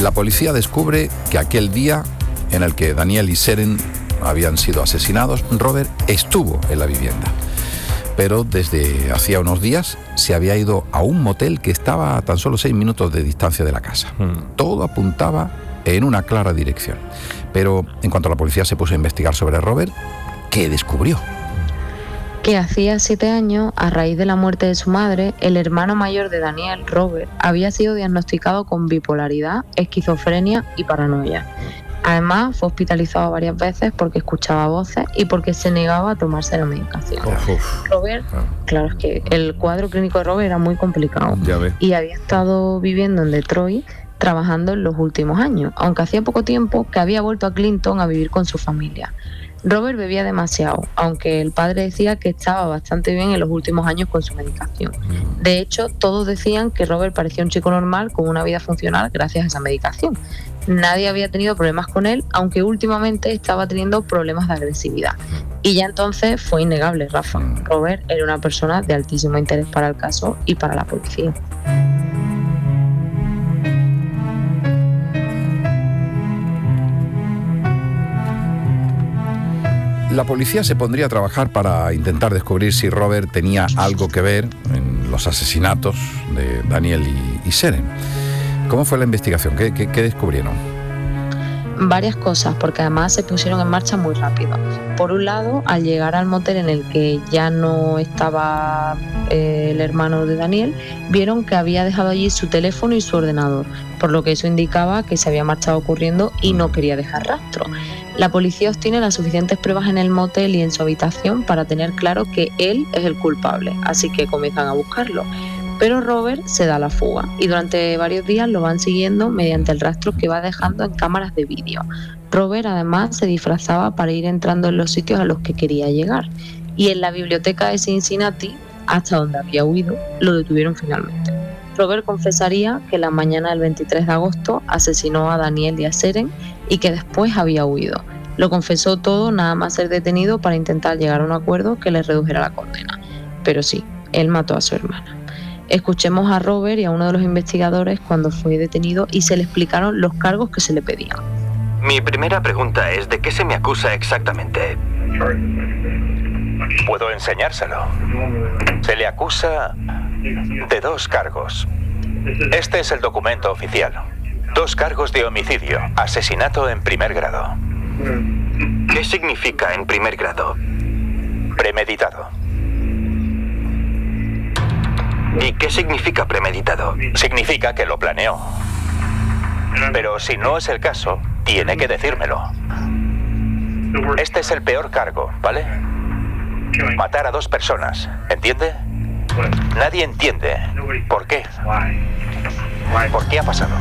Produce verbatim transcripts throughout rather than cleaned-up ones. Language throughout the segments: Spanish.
La policía descubre que aquel día en el que Daniel y Seren habían sido asesinados, Robert estuvo en la vivienda. Pero desde hacía unos días se había ido a un motel que estaba a tan solo seis minutos de distancia de la casa. Mm. Todo apuntaba en una clara dirección. Pero en cuanto la policía se puso a investigar sobre Robert, ¿qué descubrió? Que hacía siete años, a raíz de la muerte de su madre, el hermano mayor de Daniel, Robert, había sido diagnosticado con bipolaridad, esquizofrenia y paranoia. Además, fue hospitalizado varias veces porque escuchaba voces y porque se negaba a tomarse la medicación. Uf, uf. Robert, claro, es que el cuadro clínico de Robert era muy complicado y había estado viviendo en Detroit trabajando en los últimos años, aunque hacía poco tiempo que había vuelto a Clinton a vivir con su familia. Robert bebía demasiado, aunque el padre decía que estaba bastante bien en los últimos años con su medicación. De hecho, todos decían que Robert parecía un chico normal con una vida funcional gracias a esa medicación. Nadie había tenido problemas con él, aunque últimamente estaba teniendo problemas de agresividad. Y ya entonces fue innegable, Rafa. Robert era una persona de altísimo interés para el caso y para la policía. La policía se pondría a trabajar para intentar descubrir si Robert tenía algo que ver en los asesinatos de Daniel y, y Seren. ¿Cómo fue la investigación? ¿Qué, qué, qué descubrieron? Varias cosas, porque además se pusieron en marcha muy rápido. Por un lado, al llegar al motel en el que ya no estaba eh, el hermano de Daniel, vieron que había dejado allí su teléfono y su ordenador, por lo que eso indicaba que se había marchado corriendo y no quería dejar rastro. La policía obtiene las suficientes pruebas en el motel y en su habitación para tener claro que él es el culpable, así que comienzan a buscarlo. Pero Robert se da la fuga y durante varios días lo van siguiendo mediante el rastro que va dejando en cámaras de vídeo. Robert además se disfrazaba para ir entrando en los sitios a los que quería llegar. Y en la biblioteca de Cincinnati, hasta donde había huido, lo detuvieron finalmente. Robert confesaría que la mañana del veintitrés de agosto asesinó a Daniel y a Seren y que después había huido. Lo confesó todo nada más ser detenido para intentar llegar a un acuerdo que le redujera la condena. Pero sí, él mató a su hermana. Escuchemos a Robert y a uno de los investigadores cuando fue detenido y se le explicaron los cargos que se le pedían. Mi primera pregunta es: ¿de qué se me acusa exactamente? Puedo enseñárselo. Se le acusa de dos cargos. Este es el documento oficial. Dos cargos de homicidio, asesinato en primer grado. ¿Qué significa en primer grado? Premeditado. ¿Y qué significa premeditado? Significa que lo planeó. Pero si no es el caso, tiene que decírmelo. Este es el peor cargo, ¿vale? Matar a dos personas, ¿entiende? Nadie entiende. ¿Por qué? ¿Por qué ha pasado?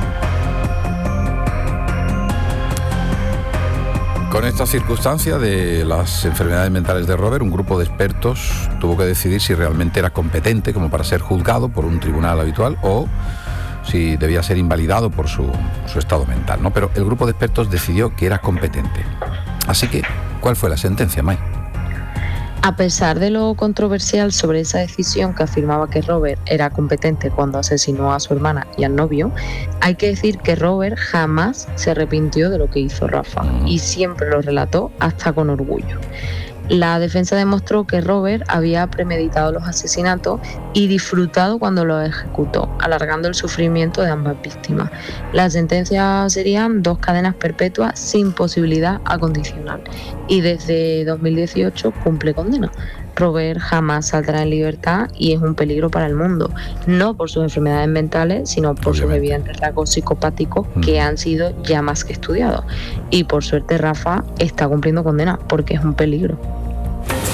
Con esta circunstancia de las enfermedades mentales de Robert, un grupo de expertos tuvo que decidir si realmente era competente como para ser juzgado por un tribunal habitual o si debía ser invalidado por su, su estado mental, ¿no? Pero el grupo de expertos decidió que era competente. Así que, ¿cuál fue la sentencia, May? A pesar de lo controversial sobre esa decisión que afirmaba que Robert era competente cuando asesinó a su hermana y al novio, hay que decir que Robert jamás se arrepintió de lo que hizo Rafa y siempre lo relató hasta con orgullo. La defensa demostró que Robert había premeditado los asesinatos y disfrutado cuando los ejecutó, alargando el sufrimiento de ambas víctimas. La sentencia serían dos cadenas perpetuas sin posibilidad a condicional y desde dos mil dieciocho cumple condena. Robert jamás saldrá en libertad y es un peligro para el mundo, no por sus enfermedades mentales, sino por Obviamente. sus evidentes rasgos psicopáticos mm. que han sido ya más que estudiados. Y por suerte Rafa está cumpliendo condena porque es un peligro.